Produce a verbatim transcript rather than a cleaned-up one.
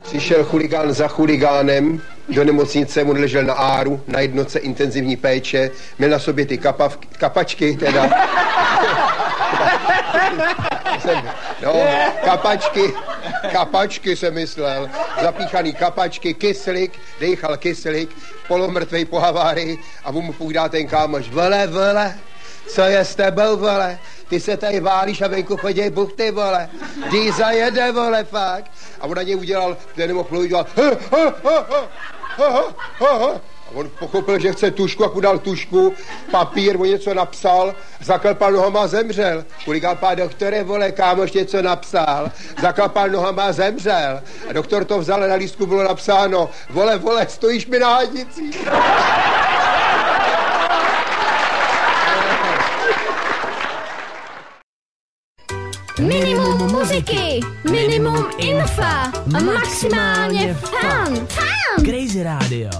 Přišel chuligán za chuligánem, do nemocnice mu ležel na áru, na jednotce intenzivní péče, měl na sobě ty kapav, kapačky teda. No, kapačky, kapačky jsem myslel, zapíchaný kapačky, kyslík, dejchal kyslík, polomrtvej po havárii a mu povídá ten kámoš, vole, vole, co je s tebou, vole, ty se tady válíš a venku chodí buchty, vole, kdy zajede, vole, fakt. A on na něj udělal, ten nemohl mluvit, dělal, ha, ha, ha, ha, ha, ha, ha. A on pochopil, že chce tušku, a dal tušku, papír, on něco napsal, zaklapal nohama a zemřel. Chuligán pán doktore, vole, kámoš něco napsal, zaklapal nohama a zemřel. A doktor to vzal a na lístku bylo napsáno, vole, vole, stojíš mi na hadici. Minimum muziky, minimum infa, maximálně fan. Fan! Crazy Radio.